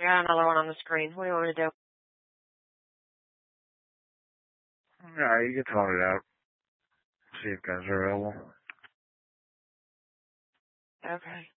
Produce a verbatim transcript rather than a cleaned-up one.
got another one on the screen. What do you want me to do? Yeah, you can phone it out. See if guys are available. Okay.